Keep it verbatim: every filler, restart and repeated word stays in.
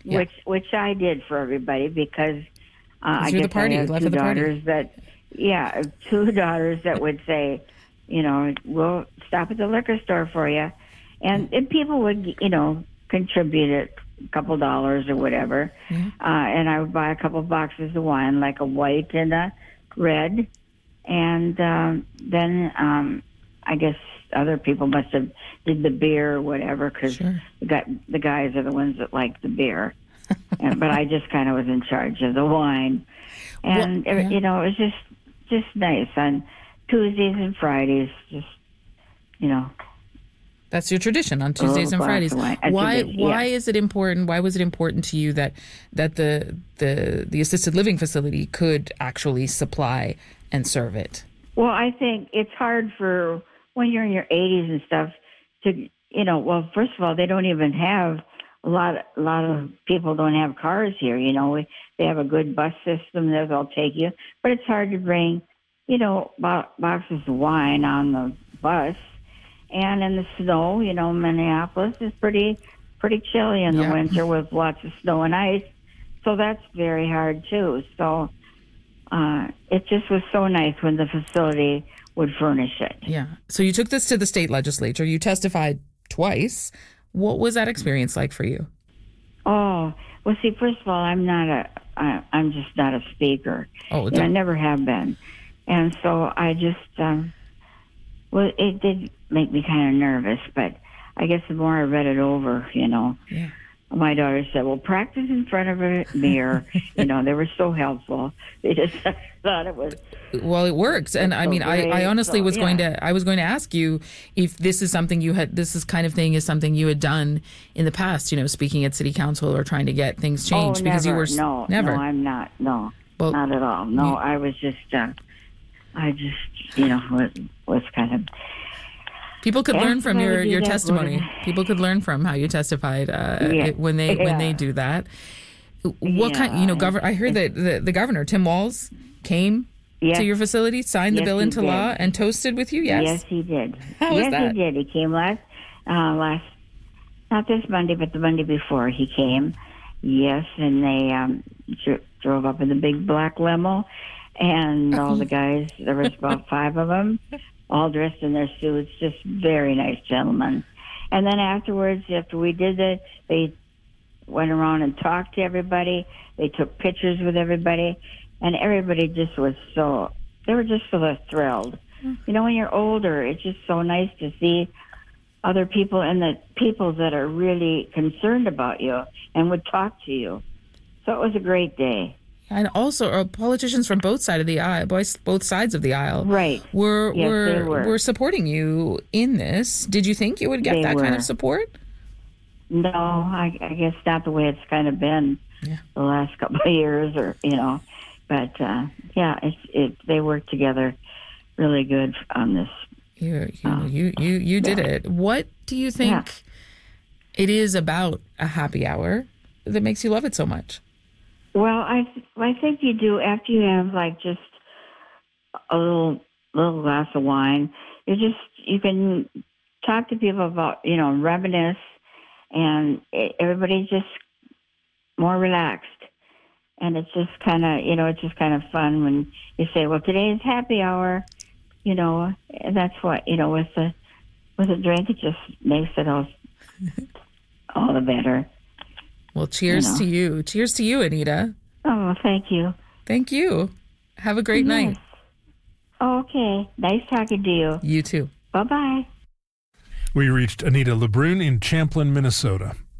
yeah. which which I did for everybody because uh, I you're guess the party. I have Life two of the daughters party. that, yeah, two daughters that would say, you know, we'll stop at the liquor store for you, and, and people would, you know, contribute a couple dollars or whatever, Yeah. uh, and I would buy a couple boxes of wine, like a white and a red, and um, then um, I guess other people must have did the beer or whatever, because Sure. the, guy, the guys are the ones that like the beer. and, but I just kind of was in charge of the wine. And, Well, yeah. you know, it was just, just nice on Tuesdays and Fridays, just, you know. That's your tradition on Tuesdays and glass Fridays. of wine. Uh, Why? Tuesdays, yeah. Why is it important? Why was it important to you that that the the the assisted living facility could actually supply and serve it? Well, I think it's hard for when you're in your eighties and stuff to, you know, well, first of all, they don't even have a lot, a lot of people don't have cars here. You know, we, they have a good bus system that they'll take you, but it's hard to bring, you know, bo- boxes of wine on the bus. And in the snow, you know, Minneapolis is pretty, pretty chilly in the Yeah. winter with lots of snow and ice. So that's very hard too. So uh, it just was so nice when the facility would furnish it. Yeah. So you took this to the state legislature. You testified twice. What was that experience like for you? Oh, well, see, first of all, I'm not a, I, I'm just not a speaker. Oh, You know, I never have been. And so I just, um, well, it did make me kind of nervous, but I guess the more I read it over, you know, Yeah. my daughter said, well, practice in front of a mirror. You know, they were so helpful. They just thought it was. Well, it works. And I so mean, I, I great. honestly So, was going yeah. to, I was going to ask you if this is something you had, this is kind of thing is something you had done in the past, you know, speaking at city council or trying to get things changed oh, because never. you were, s- no, never. no, I'm not. No, Well, not at all. No, you- I was just, uh, I just, you know, was, was kind of. People could Yes, learn from I your, would do your that, testimony. wouldn't People could learn from how you testified uh, Yeah. it- when they when they Yeah. do that. What kind? You know, Yeah, governor. I heard that the, the governor Tim Walz came Yes. to your facility, signed the Yes, bill he into did. law, and toasted with you. Yes. Yes, he did. How was yes, that? he did. He came last, uh, last, not this Monday, but the Monday before he came. Yes, and they um, dr- drove up in the big black limo, and all the guys, there was about five of them, all dressed in their suits, just very nice gentlemen. And then afterwards, after we did it, they went around and talked to everybody. They took pictures with everybody, and everybody just was so, they were just so thrilled. You know, when you're older, it's just so nice to see other people and the people that are really concerned about you and would talk to you. So it was a great day. And also, uh, politicians from both side of the aisle, both both sides of the aisle, Right. were Yes, were, they were. supporting you in this. Did you think you would get They that kind were. of support? No, I, I guess not the way it's kind of been Yeah. the last couple of years, or you know. But uh, yeah, it's it. They worked together really good on this. You you Uh, you you, you did yeah. it. What do you think Yeah. it is about a happy hour that makes you love it so much? Well, I I think you do after you have like just a little little glass of wine. You just you can talk to people about you know reminisce, and it, everybody's just more relaxed. And it's just kind of you know it's just kind of fun when you say, well, today's happy hour, you know, and that's what you know with the with a drink it just makes it all all the better. Well, cheers You know. to you. Cheers to you, Anita. Oh, thank you. Thank you. Have a great night. Yes. Okay. Nice talking to you. You too. Bye-bye. We reached Anita LeBrun in Champlin, Minnesota.